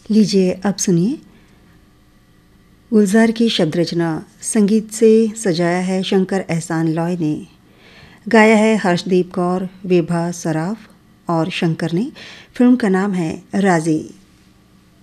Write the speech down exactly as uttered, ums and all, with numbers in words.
लीजिए अब सुनिए। गुलजार की शब्द रचना, संगीत से सजाया है शंकर एहसान लॉय ने, गाया है हर्षदीप कौर, विभा सराफ और शंकर ने। फिल्म का नाम है राजी।